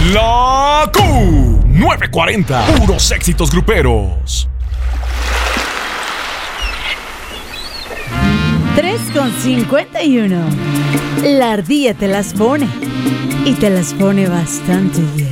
La Q940. Puros éxitos gruperos. 3:51. La ardilla te las pone. Y te las pone bastante bien.